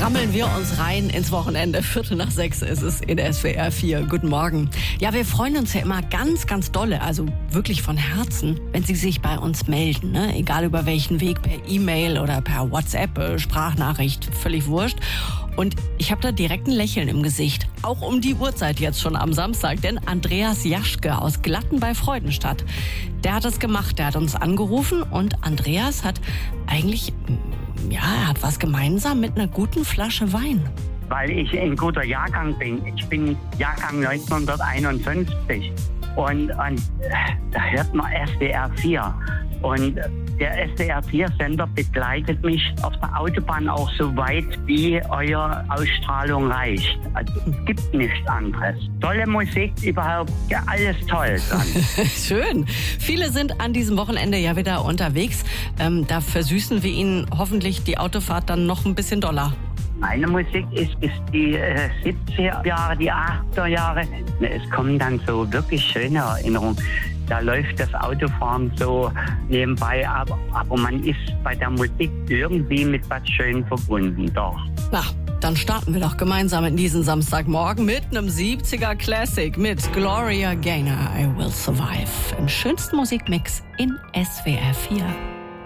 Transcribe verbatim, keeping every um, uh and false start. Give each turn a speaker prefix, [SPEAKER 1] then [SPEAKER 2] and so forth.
[SPEAKER 1] rammeln wir uns rein ins Wochenende. Viertel nach sechs ist es in S W R vier. Guten Morgen. Ja, wir freuen uns ja immer ganz, ganz dolle, also wirklich von Herzen, wenn Sie sich bei uns melden. Ne? Egal über welchen Weg, per E-Mail oder per WhatsApp, äh, Sprachnachricht, völlig wurscht. Und ich habe da direkt ein Lächeln im Gesicht. Auch um die Uhrzeit jetzt schon am Samstag. Denn Andreas Jaschke aus Glatten bei Freudenstadt, der hat es gemacht. Der hat uns angerufen und Andreas hat eigentlich, ja, er hat was gemeinsam mit einer guten Flasche Wein.
[SPEAKER 2] Weil ich ein guter Jahrgang bin. Ich bin Jahrgang neunzehnhunderteinundfünfzig. Und, und da hört man S W R vier. Und der S W R vier Sender begleitet mich auf der Autobahn auch so weit, wie eure Ausstrahlung reicht. Also es gibt nichts anderes. Tolle Musik, überhaupt ja, alles toll.
[SPEAKER 1] Schön. Viele sind an diesem Wochenende ja wieder unterwegs. Ähm, da versüßen wir Ihnen hoffentlich die Autofahrt dann noch ein bisschen doller.
[SPEAKER 2] Meine Musik ist bis die äh, siebziger Jahre, die achtziger Jahre. Es kommen dann so wirklich schöne Erinnerungen. Da läuft das Autofahren so nebenbei, aber, aber man ist bei der Musik irgendwie mit was Schönem verbunden, doch.
[SPEAKER 1] Na, dann starten wir doch gemeinsam in diesen Samstagmorgen mit einem siebziger Classic mit Gloria Gaynor, I Will Survive. Im schönsten Musikmix in S W R vier.